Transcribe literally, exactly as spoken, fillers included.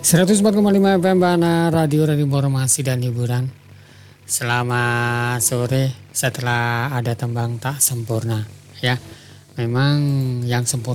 seratus empat koma lima F M Bana Radio dan Informasi dan Hiburan. Selamat sore setelah ada tembang tak sempurna ya. Memang yang sempurna